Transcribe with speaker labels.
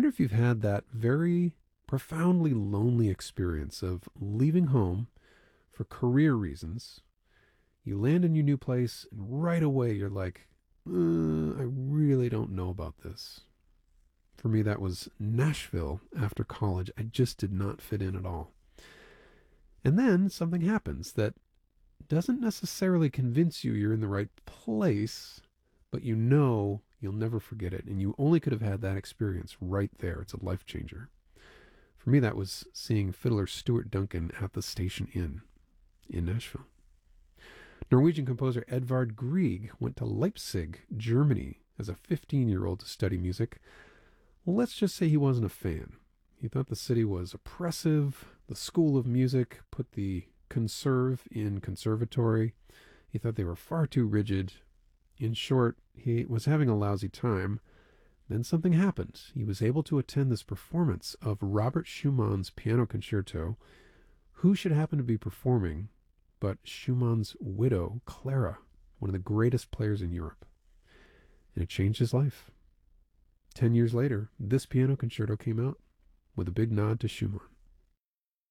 Speaker 1: wonder if you've had that very profoundly lonely experience of leaving home for career reasons. You land in your new place, and right away you're like, I really don't know about this. For me, that was Nashville after college. I just did not fit in at all. And then something happens that doesn't necessarily convince you you're in the right place, but you know you'll never forget it. And you only could have had that experience right there. It's a life changer. For me, that was seeing fiddler Stuart Duncan at the Station Inn in Nashville. Norwegian composer Edvard Grieg went to Leipzig, Germany, as a 15-year-old to study music. Well, let's just say he wasn't a fan. He thought the city was oppressive. The school of music put the conserve in conservatory. He thought they were far too rigid. In short, he was having a lousy time. Then something happened. He was able to attend this performance of Robert Schumann's piano concerto. Who should happen to be performing but Schumann's widow, Clara, one of the greatest players in Europe. And it changed his life. 10 years later, this piano concerto came out with a big nod to Schumann.